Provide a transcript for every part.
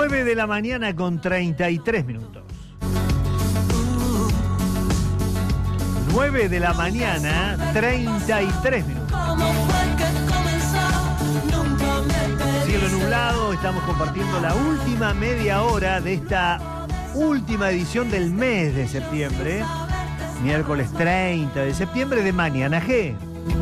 9 de la mañana con 33 minutos. 9 de la mañana, 33 minutos. Cielo nublado, estamos compartiendo la última media hora de esta última edición del mes de septiembre. Miércoles 30 de septiembre de Mañana G.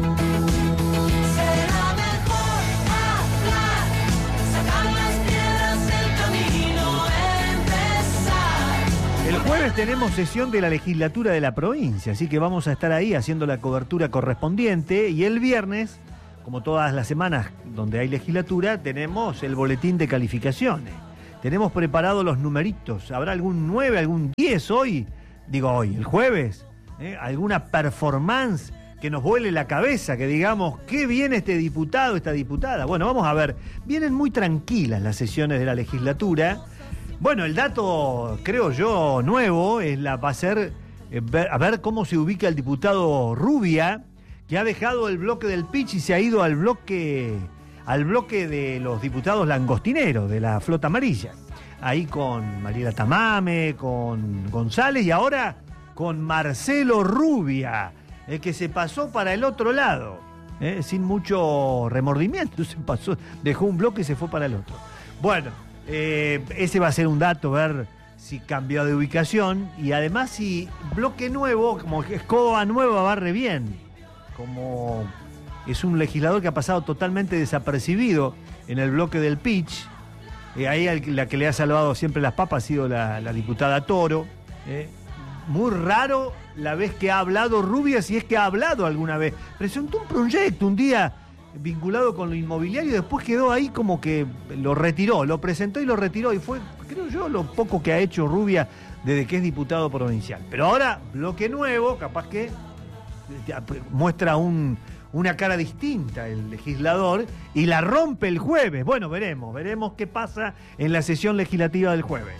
El jueves tenemos sesión de la legislatura de la provincia, así que vamos a estar ahí haciendo la cobertura correspondiente. Y el viernes, como todas las semanas donde hay legislatura, tenemos el boletín de calificaciones. Tenemos preparados los numeritos. ¿Habrá algún 9, algún 10 hoy? Digo hoy, el jueves. ¿Alguna performance que nos vuele la cabeza? Que digamos, qué bien este diputado, esta diputada. Bueno, vamos a ver. Vienen muy tranquilas las sesiones de la legislatura. Bueno, el dato, creo yo, nuevo, va a ser a ver cómo se ubica el diputado Rubia, que ha dejado el bloque del Pitch y se ha ido al bloque de los diputados langostineros, de la flota amarilla. Ahí con Mariela Tamame, con González y ahora con Marcelo Rubia, el que se pasó para el otro lado, sin mucho remordimiento, dejó un bloque y se fue para el otro. Bueno. Ese va a ser un dato, ver si cambió de ubicación y además si bloque nuevo, como escoba nueva, barre bien. Como es un legislador que ha pasado totalmente desapercibido en el bloque del Pitch. Ahí la que le ha salvado siempre las papas ha sido la diputada Toro. Muy raro la vez que ha hablado Rubia, si es que ha hablado alguna vez. Presentó un proyecto un día vinculado con lo inmobiliario y después quedó ahí como que lo retiró, lo presentó y lo retiró y fue, creo yo, lo poco que ha hecho Rubia desde que es diputado provincial. Pero ahora, bloque nuevo, capaz que muestra una cara distinta el legislador y la rompe el jueves. Bueno, veremos qué pasa en la sesión legislativa del jueves.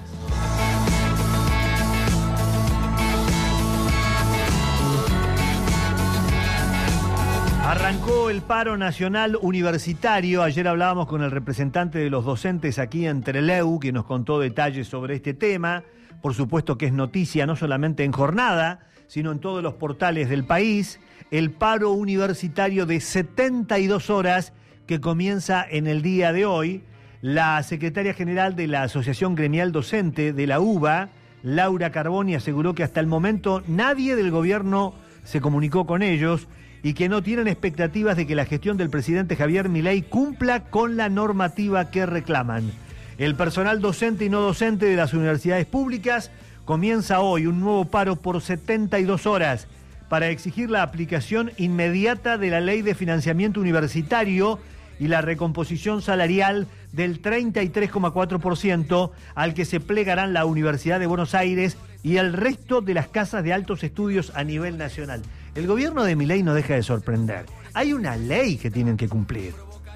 Arrancó el paro nacional universitario. Ayer hablábamos con el representante de los docentes aquí en Trelew, que nos contó detalles sobre este tema. Por supuesto que es noticia no solamente en Jornada, sino en todos los portales del país. El paro universitario de 72 horas que comienza en el día de hoy. La secretaria general de la Asociación Gremial Docente de la UBA, Laura Carboni, aseguró que hasta el momento nadie del gobierno se comunicó con ellos y que no tienen expectativas de que la gestión del presidente Javier Milei cumpla con la normativa que reclaman. El personal docente y no docente de las universidades públicas comienza hoy un nuevo paro por 72 horas para exigir la aplicación inmediata de la Ley de Financiamiento Universitario y la recomposición salarial del 33,4% al que se plegarán la Universidad de Buenos Aires y el resto de las casas de altos estudios a nivel nacional. El gobierno de Milei no deja de sorprender. Hay una ley que tienen que cumplir.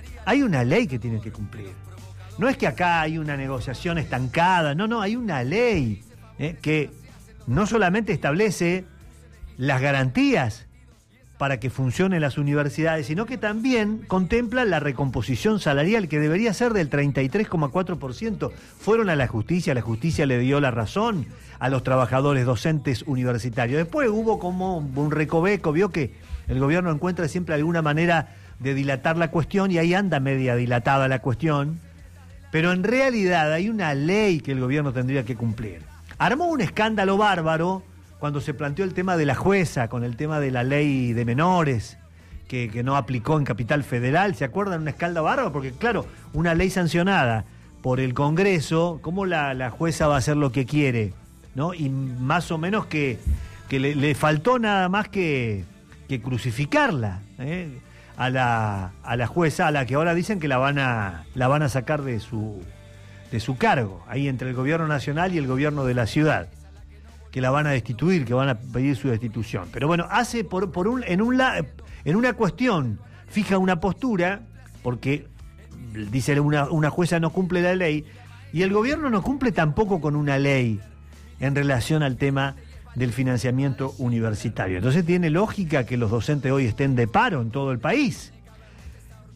No es que acá hay una negociación estancada, no, hay una ley que no solamente establece las garantías para que funcionen las universidades, sino que también contempla la recomposición salarial, que debería ser del 33,4%. Fueron a la justicia le dio la razón a los trabajadores docentes universitarios. Después hubo como un recoveco, vio que el gobierno encuentra siempre alguna manera de dilatar la cuestión, y ahí anda media dilatada la cuestión, pero en realidad hay una ley que el gobierno tendría que cumplir. Armó un escándalo bárbaro cuando se planteó el tema de la jueza, con el tema de la ley de menores, que no aplicó en Capital Federal. ¿Se acuerdan? Un escándalo bárbaro, porque claro, una ley sancionada por el Congreso, ¿cómo la jueza va a hacer lo que quiere? ¿No? Y más o menos que le faltó nada más que crucificarla, a la jueza, a la que ahora dicen que la van a sacar de su cargo, ahí entre el gobierno nacional y el gobierno de la ciudad, que la van a destituir, que van a pedir su destitución. Pero bueno, hace en una cuestión, fija una postura, porque dice una jueza no cumple la ley, y el gobierno no cumple tampoco con una ley en relación al tema del financiamiento universitario. Entonces tiene lógica que los docentes hoy estén de paro en todo el país.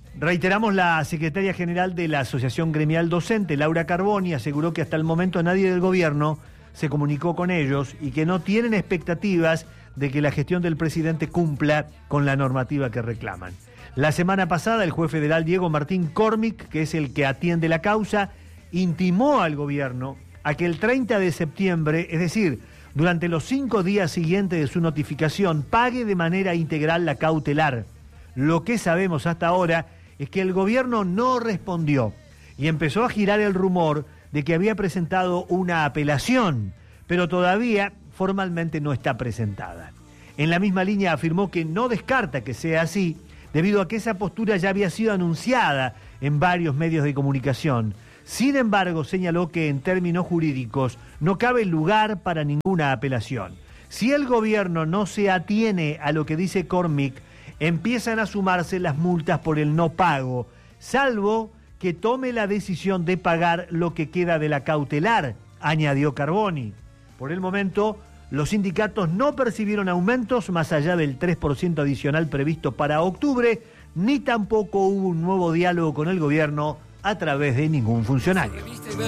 Reiteramos, la secretaria general de la Asociación Gremial Docente, Laura Carboni, aseguró que hasta el momento nadie del gobierno se comunicó con ellos y que no tienen expectativas de que la gestión del presidente cumpla con la normativa que reclaman. La semana pasada, el juez federal Diego Martín Cormick, que es el que atiende la causa, intimó al gobierno a que el 30 de septiembre, es decir, durante los 5 días siguientes de su notificación, pague de manera integral la cautelar. Lo que sabemos hasta ahora es que el gobierno no respondió y empezó a girar el rumor de que había presentado una apelación, pero todavía formalmente no está presentada. En la misma línea afirmó que no descarta que sea así, debido a que esa postura ya había sido anunciada en varios medios de comunicación. Sin embargo, señaló que en términos jurídicos no cabe lugar para ninguna apelación. Si el gobierno no se atiene a lo que dice Cormick, empiezan a sumarse las multas por el no pago, salvo que tome la decisión de pagar lo que queda de la cautelar, añadió Carboni. Por el momento, los sindicatos no percibieron aumentos más allá del 3% adicional previsto para octubre, ni tampoco hubo un nuevo diálogo con el gobierno a través de ningún funcionario.